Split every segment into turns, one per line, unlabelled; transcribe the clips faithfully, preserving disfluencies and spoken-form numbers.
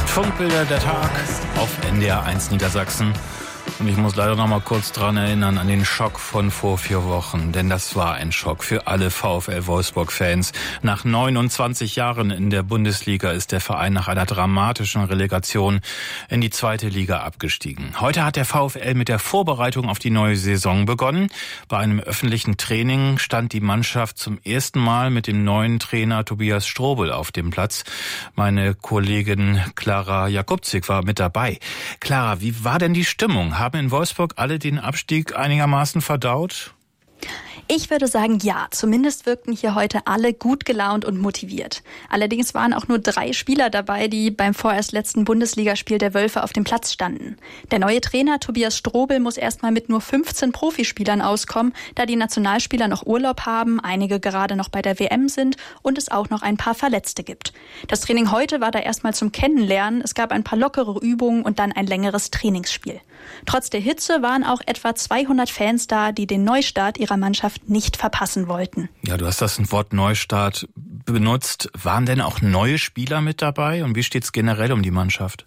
Funkbilder der Tag auf N D R eins Niedersachsen. Und ich muss leider noch mal kurz dran erinnern an den Schock von vor vier Wochen. Denn das war ein Schock für alle VfL Wolfsburg-Fans. Nach neunundzwanzig Jahren in der Bundesliga ist der Verein nach einer dramatischen Relegation in die zweite Liga abgestiegen. Heute hat der VfL mit der Vorbereitung auf die neue Saison begonnen. Bei einem öffentlichen Training stand die Mannschaft zum ersten Mal mit dem neuen Trainer Tobias Strobel auf dem Platz. Meine Kollegin Clara Jakubczyk war mit dabei. Clara, wie war denn die Stimmung? Haben in Wolfsburg alle den Abstieg einigermaßen verdaut?
Ich würde sagen, ja. Zumindest wirkten hier heute alle gut gelaunt und motiviert. Allerdings waren auch nur drei Spieler dabei, die beim vorerst letzten Bundesligaspiel der Wölfe auf dem Platz standen. Der neue Trainer Tobias Strobel muss erstmal mit nur fünfzehn Profispielern auskommen, da die Nationalspieler noch Urlaub haben, einige gerade noch bei der W M sind und es auch noch ein paar Verletzte gibt. Das Training heute war da erstmal zum Kennenlernen. Es gab ein paar lockere Übungen und dann ein längeres Trainingsspiel. Trotz der Hitze waren auch etwa zweihundert Fans da, die den Neustart ihrer Mannschaft nicht verpassen wollten.
Ja, du hast das Wort Neustart benutzt. Waren denn auch neue Spieler mit dabei? Und wie steht's generell um die Mannschaft?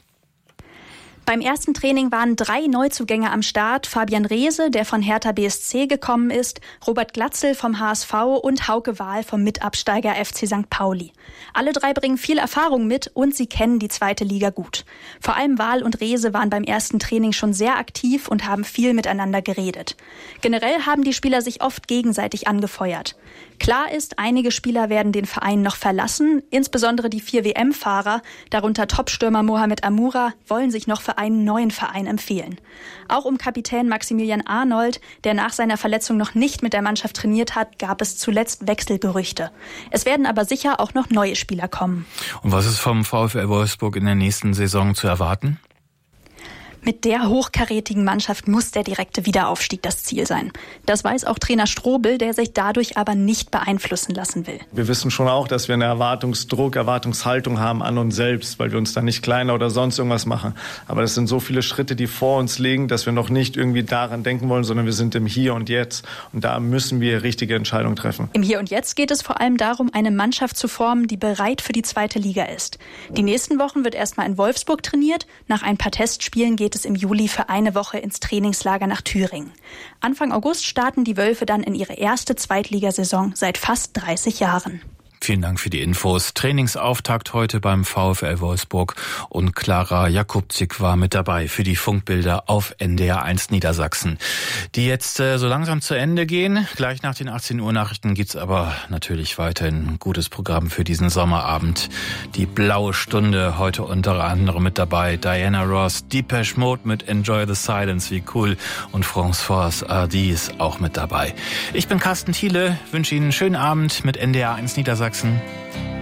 Beim ersten Training waren drei Neuzugänge am Start. Fabian Reese, der von Hertha B S C gekommen ist, Robert Glatzel vom H S V und Hauke Wahl vom Mitabsteiger F C Sankt Pauli. Alle drei bringen viel Erfahrung mit und sie kennen die zweite Liga gut. Vor allem Wahl und Reese waren beim ersten Training schon sehr aktiv und haben viel miteinander geredet. Generell haben die Spieler sich oft gegenseitig angefeuert. Klar ist, einige Spieler werden den Verein noch verlassen. Insbesondere die vier W M-Fahrer, darunter Topstürmer Mohamed Amoura, wollen sich noch für einen neuen Verein empfehlen. Auch um Kapitän Maximilian Arnold, der nach seiner Verletzung noch nicht mit der Mannschaft trainiert hat, gab es zuletzt Wechselgerüchte. Es werden aber sicher auch noch neue Spieler kommen.
Und was ist vom VfL Wolfsburg in der nächsten Saison zu erwarten?
Mit der hochkarätigen Mannschaft muss der direkte Wiederaufstieg das Ziel sein. Das weiß auch Trainer Strobel, der sich dadurch aber nicht beeinflussen lassen will.
Wir wissen schon auch, dass wir eine Erwartungsdruck, Erwartungshaltung haben an uns selbst, weil wir uns da nicht kleiner oder sonst irgendwas machen. Aber das sind so viele Schritte, die vor uns liegen, dass wir noch nicht irgendwie daran denken wollen, sondern wir sind im Hier und Jetzt. Und da müssen wir richtige Entscheidungen treffen.
Im Hier und Jetzt geht es vor allem darum, eine Mannschaft zu formen, die bereit für die zweite Liga ist. Die nächsten Wochen wird erstmal in Wolfsburg trainiert. Nach ein paar Testspielen geht es im Juli für eine Woche ins Trainingslager nach Thüringen. Anfang August starten die Wölfe dann in ihre erste Zweitligasaison seit fast dreißig Jahren.
Vielen Dank für die Infos. Trainingsauftakt heute beim VfL Wolfsburg und Clara Jakubczyk war mit dabei für die Funkbilder auf N D R eins Niedersachsen, die jetzt äh, so langsam zu Ende gehen. Gleich nach den achtzehn Uhr Nachrichten gibt's aber natürlich weiterhin ein gutes Programm für diesen Sommerabend. Die blaue Stunde heute unter anderem mit dabei. Diana Ross, Depeche Mode mit Enjoy the Silence, wie cool. Und François Hardy ist auch mit dabei. Ich bin Carsten Thiele, wünsche Ihnen einen schönen Abend mit N D R eins Niedersachsen.